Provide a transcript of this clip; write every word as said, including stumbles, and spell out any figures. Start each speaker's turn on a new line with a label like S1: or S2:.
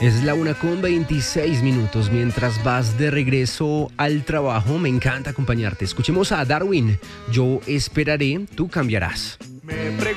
S1: Es la una con veintiséis minutos. Mientras vas de regreso al trabajo, me encanta acompañarte. Escuchemos a Darwin. Yo esperaré, tú cambiarás.